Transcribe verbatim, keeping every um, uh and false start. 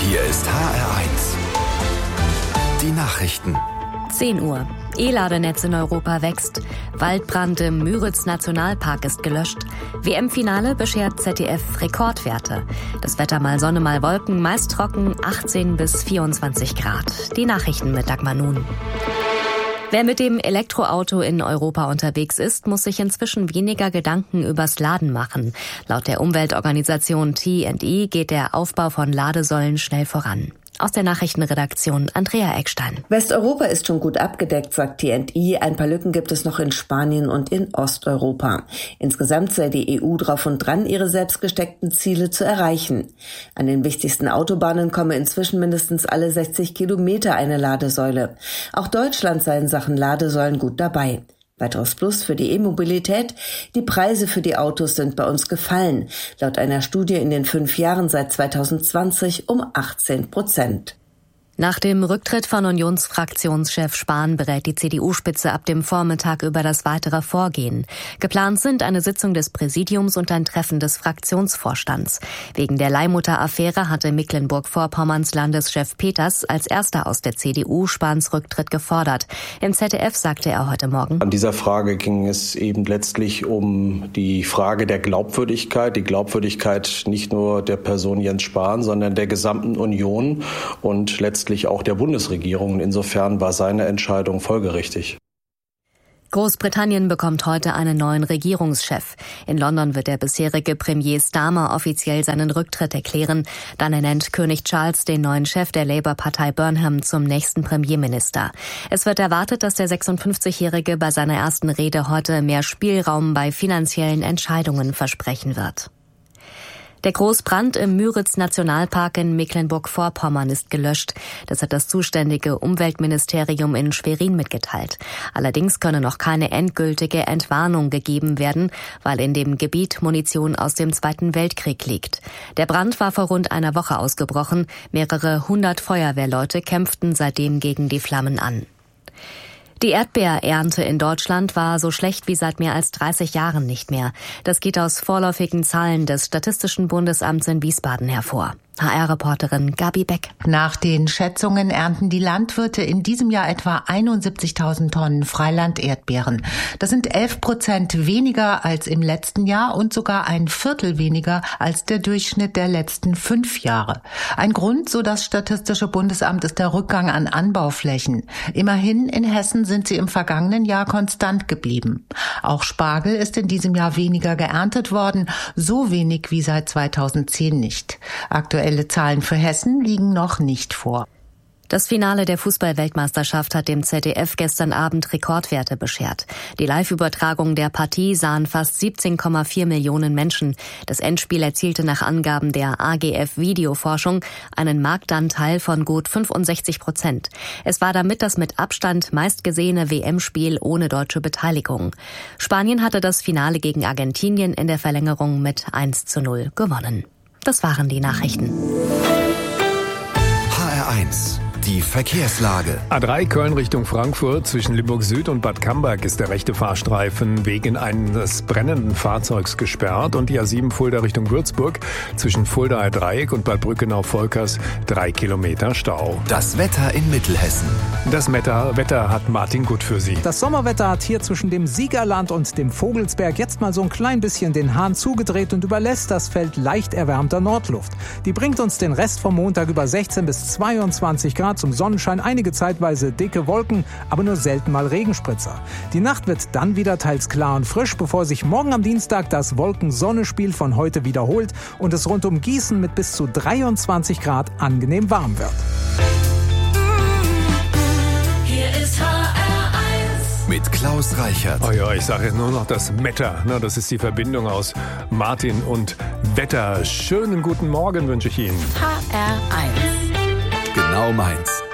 Hier ist H R eins. Die Nachrichten. zehn Uhr. E-Ladenetz in Europa wächst. Waldbrand im Müritz-Nationalpark ist gelöscht. W M-Finale beschert Z D F Rekordwerte. Das Wetter mal Sonne, mal Wolken, meist trocken, achtzehn bis vierundzwanzig Grad. Die Nachrichten mit Dagmar Nun. Wer mit dem Elektroauto in Europa unterwegs ist, muss sich inzwischen weniger Gedanken übers Laden machen. Laut der Umweltorganisation T and E geht der Aufbau von Ladesäulen schnell voran. Aus der Nachrichtenredaktion Andrea Eckstein. Westeuropa ist schon gut abgedeckt, sagt T and E. Ein paar Lücken gibt es noch in Spanien und in Osteuropa. Insgesamt sei die E U drauf und dran, ihre selbst gesteckten Ziele zu erreichen. An den wichtigsten Autobahnen komme inzwischen mindestens alle sechzig Kilometer eine Ladesäule. Auch Deutschland sei in Sachen Ladesäulen gut dabei. Weiteres Plus für die E-Mobilität: Die Preise für die Autos sind bei uns gefallen. Laut einer Studie in den fünf Jahren seit zweitausendzwanzig um achtzehn Prozent. Nach dem Rücktritt von Unionsfraktionschef Spahn berät die C D U-Spitze ab dem Vormittag über das weitere Vorgehen. Geplant sind eine Sitzung des Präsidiums und ein Treffen des Fraktionsvorstands. Wegen der Leihmutter-Affäre hatte Mecklenburg-Vorpommerns Landeschef Peters als erster aus der C D U Spahns Rücktritt gefordert. Im Z D F sagte er heute Morgen: An dieser Frage ging es eben letztlich um die Frage der Glaubwürdigkeit, die Glaubwürdigkeit nicht nur der Person Jens Spahn, sondern der gesamten Union und letztlich auch der Bundesregierung. Insofern war seine Entscheidung folgerichtig. Großbritannien bekommt heute einen neuen Regierungschef. In London wird der bisherige Premier Starmer offiziell seinen Rücktritt erklären. Dann ernennt König Charles den neuen Chef der Labour-Partei Burnham zum nächsten Premierminister. Es wird erwartet, dass der sechsundfünfzigjährige bei seiner ersten Rede heute mehr Spielraum bei finanziellen Entscheidungen versprechen wird. Der Großbrand im Müritz-Nationalpark in Mecklenburg-Vorpommern ist gelöscht. Das hat das zuständige Umweltministerium in Schwerin mitgeteilt. Allerdings könne noch keine endgültige Entwarnung gegeben werden, weil in dem Gebiet Munition aus dem Zweiten Weltkrieg liegt. Der Brand war vor rund einer Woche ausgebrochen. Mehrere hundert Feuerwehrleute kämpften seitdem gegen die Flammen an. Die Erdbeerernte in Deutschland war so schlecht wie seit mehr als dreißig Jahren nicht mehr. Das geht aus vorläufigen Zahlen des Statistischen Bundesamts in Wiesbaden hervor. H R-Reporterin Gabi Beck. Nach den Schätzungen ernten die Landwirte in diesem Jahr etwa einundsiebzigtausend Tonnen Freiland-Erdbeeren. Das sind elf Prozent weniger als im letzten Jahr und sogar ein Viertel weniger als der Durchschnitt der letzten fünf Jahre. Ein Grund, so das Statistische Bundesamt, ist der Rückgang an Anbauflächen. Immerhin in Hessen sind sie im vergangenen Jahr konstant geblieben. Auch Spargel ist in diesem Jahr weniger geerntet worden, so wenig wie seit zweitausendzehn nicht. Aktuelle Zahlen für Hessen liegen noch nicht vor. Das Finale der Fußball-Weltmeisterschaft hat dem Z D F gestern Abend Rekordwerte beschert. Die Live-Übertragung der Partie sahen fast siebzehn Komma vier Millionen Menschen. Das Endspiel erzielte nach Angaben der A G F Videoforschung einen Marktanteil von gut fünfundsechzig Prozent. Es war damit das mit Abstand meistgesehene W M-Spiel ohne deutsche Beteiligung. Spanien hatte das Finale gegen Argentinien in der Verlängerung mit eins zu null gewonnen. Das waren die Nachrichten. H R eins. Die Verkehrslage. A drei Köln Richtung Frankfurt. Zwischen Limburg Süd und Bad Camberg ist der rechte Fahrstreifen wegen eines brennenden Fahrzeugs gesperrt. Und die A sieben Fulda Richtung Würzburg. Zwischen Fuldaer Dreieck und Bad Brückenau-Volkers drei Kilometer Stau. Das Wetter in Mittelhessen. Das Wetter, Wetter hat Martin Gut für Sie. Das Sommerwetter hat hier zwischen dem Siegerland und dem Vogelsberg jetzt mal so ein klein bisschen den Hahn zugedreht und überlässt das Feld leicht erwärmter Nordluft. Die bringt uns den Rest vom Montag über sechzehn bis zweiundzwanzig Grad. Zum Sonnenschein, einige zeitweise dicke Wolken, aber nur selten mal Regenspritzer. Die Nacht wird dann wieder teils klar und frisch, bevor sich morgen am Dienstag das Wolken-Sonne-Spiel von heute wiederholt und es rund um Gießen mit bis zu dreiundzwanzig Grad angenehm warm wird. Hier ist H R eins. Mit Klaus Reichert. Oh ja, ich sage jetzt nur noch das Wetter. Na, das ist die Verbindung aus Martin und Wetter. Schönen guten Morgen wünsche ich Ihnen. H R eins. Genau meins.